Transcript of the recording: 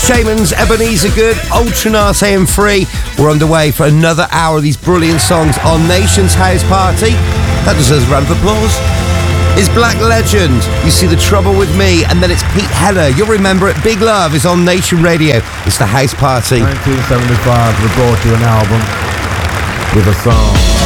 Shaman's Ebenezer Good, Ultranate AM3. We're underway for another hour of these brilliant songs on Nation's House Party. That deserves a round of applause. It's Black Legend, You See the Trouble With Me, and then it's Pete Heller. You'll remember it, Big Love is on Nation Radio. It's the House Party. 1975, we brought you an album with a song.